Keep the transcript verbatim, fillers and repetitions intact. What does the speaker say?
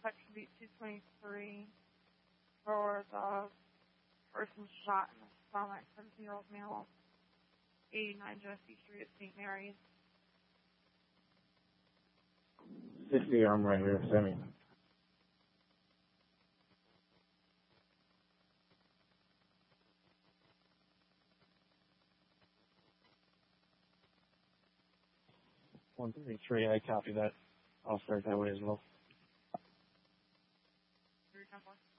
Section B two twenty-three for the person shot in the stomach, seventeen-year-old male, eighty-nine Genesee Street at Saint Mary's. sixty, I'm right here, send me. one thirty-three, I copy that. I'll start that way as well. Three, ten, four.